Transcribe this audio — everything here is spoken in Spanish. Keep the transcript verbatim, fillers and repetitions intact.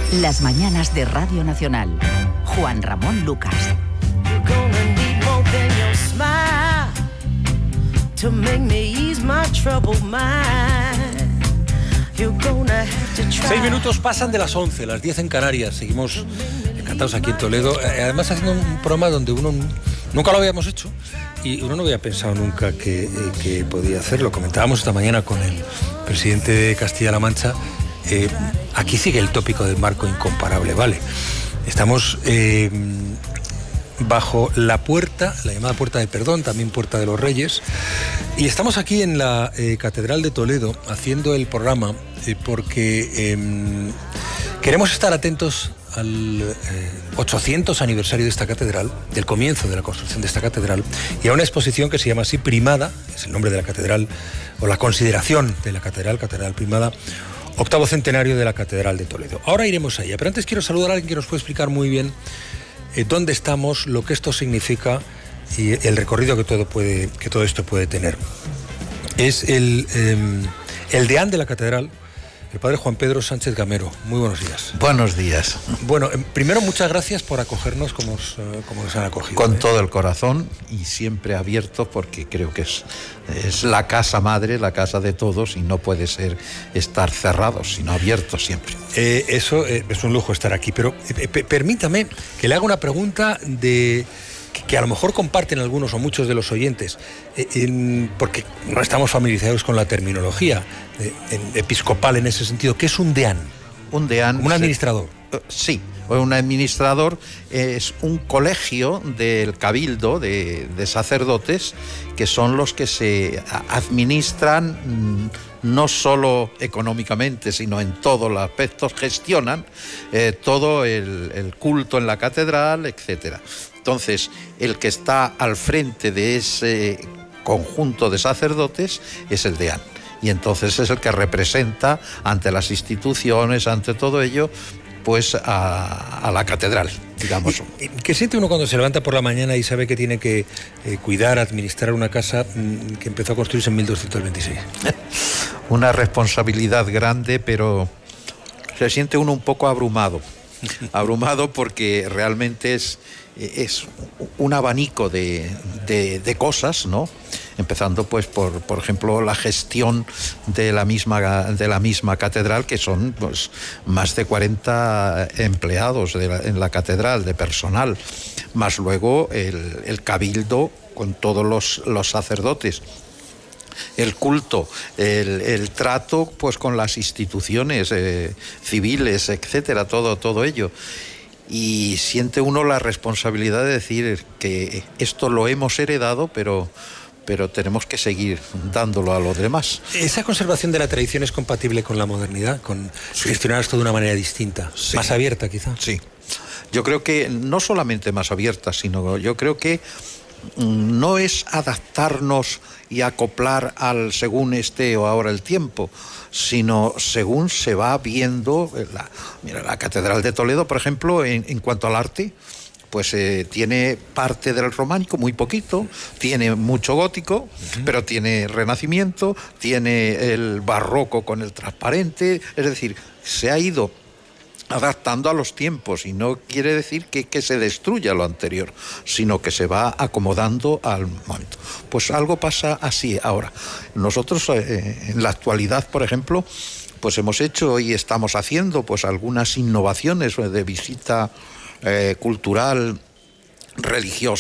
Las mañanas de Radio Nacional. Juan Ramón Lucas. Seis minutos pasan de las once, las diez en Canarias. Seguimos encantados aquí en Toledo. Además haciendo un programa donde uno nunca lo habíamos hecho y uno no había pensado nunca que, que podía hacerlo. Comentábamos esta mañana con el presidente de Castilla-La Mancha. Eh, aquí sigue el tópico del marco incomparable, ¿vale? Estamos eh, bajo la puerta, la llamada Puerta de Perdón, también Puerta de los Reyes, y estamos aquí en la eh, Catedral de Toledo haciendo el programa eh, porque eh, queremos estar atentos al eh, ochocientos aniversario de esta catedral, del comienzo de la construcción de esta catedral, y a una exposición que se llama así Primada, es el nombre de la catedral, o la consideración de la catedral, Catedral Primada, octavo centenario de la Catedral de Toledo. Ahora iremos a ella, pero antes quiero saludar a alguien que nos puede explicar muy bien eh, dónde estamos, lo que esto significa y el recorrido que todo, puede, que todo esto puede tener. Es el, eh, el deán de la catedral, el padre Juan Pedro Sánchez Gamero. Muy buenos días. Buenos días. Bueno, primero muchas gracias por acogernos como, os, como nos han acogido. Con ¿eh? todo el corazón y siempre abierto, porque creo que es, es la casa madre, la casa de todos, y no puede ser estar cerrados, sino abiertos siempre. Eh, eso eh, es un lujo estar aquí, pero eh, permítame que le haga una pregunta de... que a lo mejor comparten algunos o muchos de los oyentes, eh, en, porque no estamos familiarizados con la terminología eh, en, episcopal en ese sentido. ¿Qué es un deán? Un deán... ¿Un administrador? Se, uh, sí, un administrador es un colegio del cabildo de, de sacerdotes que son los que se administran no solo económicamente, sino en todos los aspectos, gestionan eh, todo el, el culto en la catedral, etcétera. Entonces, el que está al frente de ese conjunto de sacerdotes es el deán. Y entonces es el que representa ante las instituciones, ante todo ello, pues a, a la catedral, digamos. ¿Y, y qué siente uno cuando se levanta por la mañana y sabe que tiene que eh, cuidar, administrar una casa mmm, que empezó a construirse en mil doscientos veintiséis? Una responsabilidad grande, pero se siente uno un poco abrumado. Abrumado porque realmente es, es un abanico de, de, de cosas, ¿no? Empezando pues por, por ejemplo, la gestión de la misma, de la misma catedral, que son pues más de cuarenta empleados de la, en la catedral, de personal, más luego el, el cabildo con todos los, los sacerdotes. El culto, el, el trato pues con las instituciones eh, civiles, etcétera, todo, todo ello. Y siente uno la responsabilidad de decir que esto lo hemos heredado, pero, pero tenemos que seguir dándolo a los demás. ¿Esa conservación de la tradición es compatible con la modernidad, con sí. gestionar esto de una manera distinta, sí. más abierta quizá? Sí, yo creo que no solamente más abierta, sino yo creo que no es adaptarnos y acoplar al según esté o ahora el tiempo, sino según se va viendo. La, mira, la Catedral de Toledo, por ejemplo, en, en cuanto al arte, pues eh, tiene parte del románico, muy poquito, tiene mucho gótico, uh-huh. pero tiene renacimiento, tiene el barroco con el transparente, es decir, se ha ido adaptando a los tiempos, y no quiere decir que, que se destruya lo anterior, sino que se va acomodando al momento. Pues algo pasa así ahora. Nosotros eh, en la actualidad, por ejemplo, pues hemos hecho y estamos haciendo pues algunas innovaciones de visita eh, cultural, religiosa,